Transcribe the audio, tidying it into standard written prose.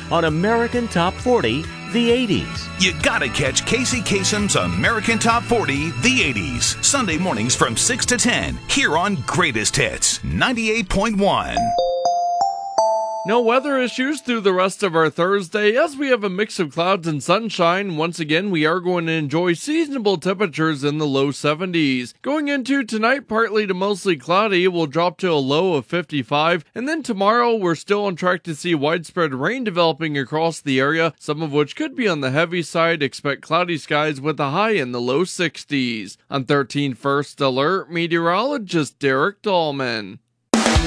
on American Top 40, the 80s. You gotta catch Casey Kasem's American Top 40, the 80s. Sunday mornings from 6 to 10, here on Greatest Hits, 98.1. No weather issues through the rest of our Thursday as we have a mix of clouds and sunshine. Once again, we are going to enjoy seasonable temperatures in the low 70s. Going into tonight, partly to mostly cloudy, we'll drop to a low of 55. And then tomorrow, we're still on track to see widespread rain developing across the area, some of which could be on the heavy side. Expect cloudy skies with a high in the low 60s. On 13 First Alert, meteorologist Derek Dahlman.